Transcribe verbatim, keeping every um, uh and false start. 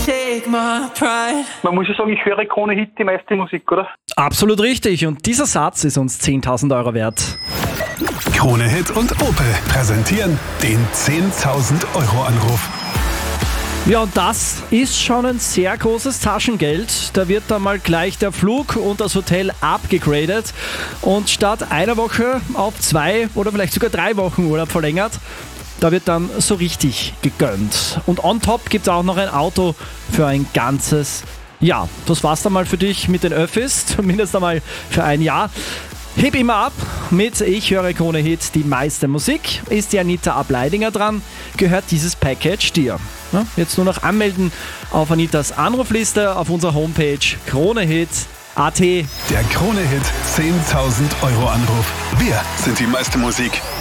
take my pride. Man muss ja sagen, ich höre Krone Hit die meiste Musik, oder? Absolut richtig. Und dieser Satz ist uns zehntausend Euro wert. Krone Hit und Opel präsentieren den zehntausend Euro Anruf. Ja, und das ist schon ein sehr großes Taschengeld. Da wird dann mal gleich der Flug und das Hotel abgegradet und statt einer Woche auf zwei oder vielleicht sogar drei Wochen Urlaub verlängert. Da wird dann so richtig gegönnt. Und on top gibt es auch noch ein Auto für ein ganzes Jahr. Das war's dann mal für dich mit den Öffis, zumindest einmal für ein Jahr. Heb immer ab mit Ich höre Krone Hit, die meiste Musik. Ist die Anita Ableidinger dran, gehört dieses Package dir. Ja, jetzt nur noch anmelden auf Anitas Anrufliste auf unserer Homepage kronehit punkt at. Der Krone Hit zehntausend Euro Anruf. Wir sind die meiste Musik.